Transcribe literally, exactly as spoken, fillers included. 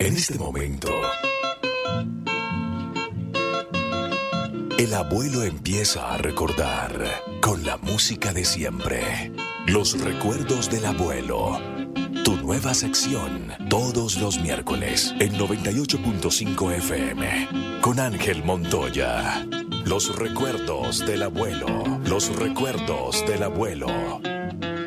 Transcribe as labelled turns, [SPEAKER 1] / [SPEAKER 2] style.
[SPEAKER 1] En este momento, el abuelo empieza a recordar con la música de siempre. Los recuerdos del abuelo. Tu nueva sección, todos los miércoles, en noventa y ocho punto cinco F M, con Ángel Montoya. Los recuerdos del abuelo. Los recuerdos del abuelo.